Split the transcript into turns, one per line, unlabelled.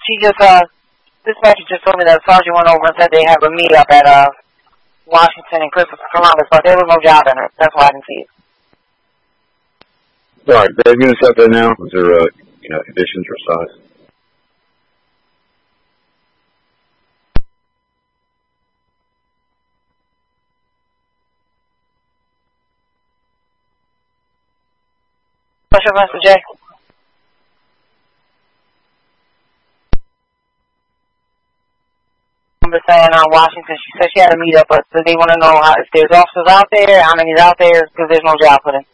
She just, dispatcher just told me that a sergeant went over and said they have a meetup at, Washington and Christopher Columbus, but there was no job in it. That's why I didn't see it.
Alright, they're going to set that now. Is there, conditions or size?
What's your Mr. J? Saying on Washington, she said she had a meetup, but they want to know if there's officers out there, how many's out there, because there's no job put in.